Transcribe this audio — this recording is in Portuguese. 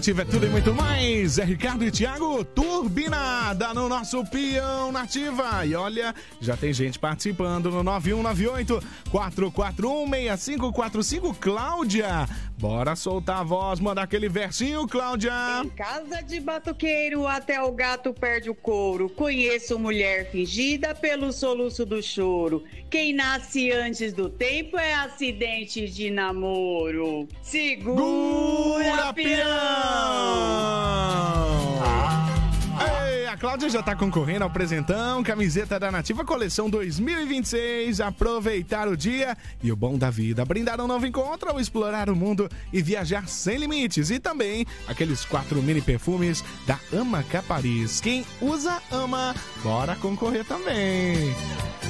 Nativa é tudo e muito mais. É Ricardo e Thiago, turbinada no nosso peão Nativa. E olha, já tem gente participando no 9198-441-6545. Cláudia, bora soltar a voz, mandar aquele versinho, Cláudia. Em casa de batuqueiro até o gato perde o couro. Conheço mulher fingida pelo soluço do choro. Quem nasce antes do tempo é acidente de namoro. Segura, Ei, a Cláudia já tá concorrendo ao presentão, camiseta da Nativa Coleção 2026. Aproveitar o dia e o bom da vida. Brindar um novo encontro ao explorar o mundo e viajar sem limites. E também aqueles 4 mini perfumes da Ama Capariz. Quem usa, ama. Bora concorrer também.